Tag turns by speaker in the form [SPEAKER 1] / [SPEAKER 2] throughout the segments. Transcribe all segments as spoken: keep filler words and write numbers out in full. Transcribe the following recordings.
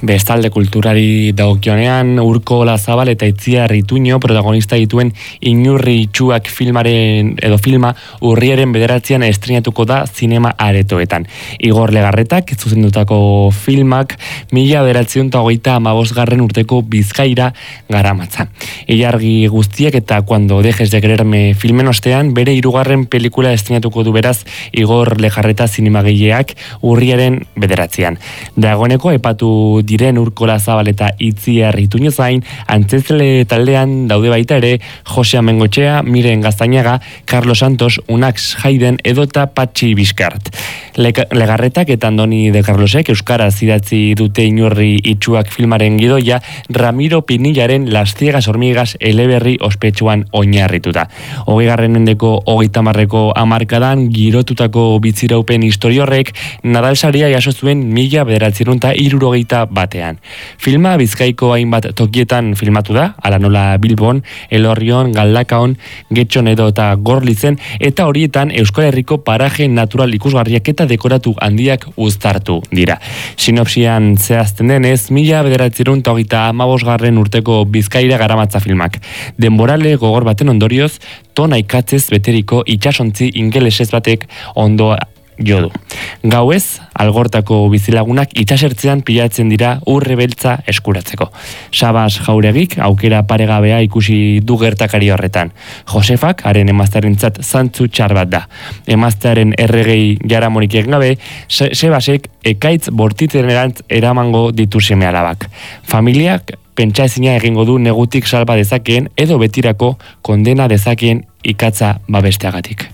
[SPEAKER 1] Bestalde kulturari dagokionean Urko Olazabal eta Itziar Ituño protagonista dituen Inurri itxuak filmaren edo filma urriaren bederatzean estrenatuko da zinema aretoetan. Igor Legarretak zuzendutako filmak mila bederatziehun eta hogeita hamabosgarren urteko Bizkaira garamatza. Ilargi guztiak eta Cuando dejes de quererme filmen ostean bere hirugarren pelikula estrenatuko du beraz Igor Legarreta zinemagileak urriaren bederatzean. Dagoeneko epatu diren Urko Olazabal eta Itziar Ituño zain, antzezle taldean daude baita ere Jose Amengoetxea, Miren Gaztañaga, Carlos Santos, Unax Jaiden edota Patxi Bizkart. Legarretak eta Andoni de Carlosek euskaraz idatzi dute Inurri itxuak filmaren gidoia Ramiro Pinillaren Las ciegas hormigas eleberri ospetsuan oinarrituta. Hogeigarren mendeko hogeita hamarreko hamarkadan girotutako bitziraupen historiorrek Nadal saria jaso zuen mila bederatziehun eta hirurogeita batean. Filma Bizkaiko hainbat tokietan filmatu da, ala nola Bilbon, Elorrion, Galdakaon, Getxon edo eta Gorlitzen, eta horietan Euskal Herriko paraje natural ikusgarriak eta dekoratu handiak uztartu dira. Sinopsian zehazten denez, mila bederatziehun eta hogeita hamabosgarren urteko Bizkaira garamatza filmak. Denborale gogor baten ondorioz, tona ikatzez beteriko itsasontzi ingelesez batek ondo jo du. Gauez, algortako bizilagunak itsasertzean pilatzen dira urre beltza eskuratzeko. Sabas Jauregik aukera paregabea ikusi du gertakari horretan. Josefak, haren emaztearentzat zantzu txar bat da. Emaztearen erregei jaramonik egin gabe, Sebasek ekaitz bortitzen erantz eramango ditu seme alabak. Familiak pentsa ezina egingo du negutik salba dezakeen edo betirako kondena dezakeen ikatza babesteagatik.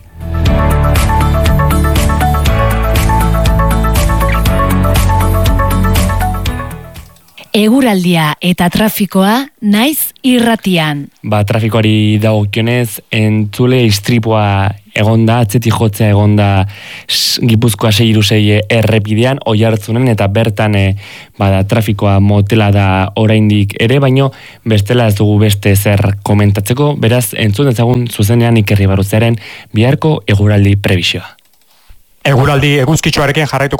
[SPEAKER 2] Eguraldia eta trafikoa naiz irratian.
[SPEAKER 1] Ba, trafikoari dagokionez, entzule istripua egonda, atzetik jotzea egonda Gipuzkoa sei hiru sei errepidean, Oiartzunen eta bertan e, bada, trafikoa motela da oraindik ere, baino bestela ez dugu beste zer komentatzeko, beraz entzun ezagun zuzenean Iker Ribarruzaren biharko eguraldi prebisioa.
[SPEAKER 3] Eguraldi eguzkitsuarekin jarraitu